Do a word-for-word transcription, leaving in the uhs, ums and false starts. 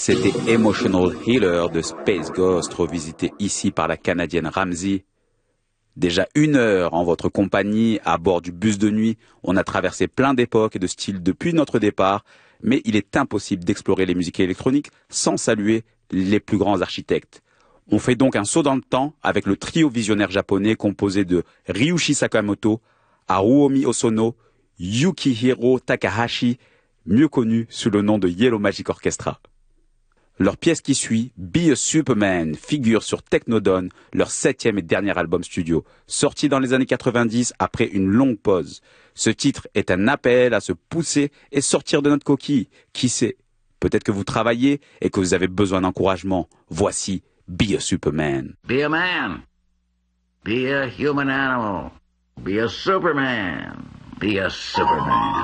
C'était Emotional Healer de Space Ghost, revisité ici par la Canadienne Ramsey. Déjà une heure en votre compagnie, à bord du bus de nuit, on a traversé plein d'époques et de styles depuis notre départ, mais il est impossible d'explorer les musiques électroniques sans saluer les plus grands architectes. On fait donc un saut dans le temps avec le trio visionnaire japonais composé de Ryuichi Sakamoto, Haruomi Hosono, Yukihiro Takahashi, mieux connu sous le nom de Yellow Magic Orchestra. Leur pièce qui suit, Be a Superman, figure sur Technodon, leur septième et dernier album studio, sorti dans les années quatre-vingt-dix après une longue pause. Ce titre est un appel à se pousser et sortir de notre coquille. Qui sait? Peut-être que vous travaillez et que vous avez besoin d'encouragement. Voici Be a Superman. Be a man. Be a human animal. Be a Superman. Be a Superman.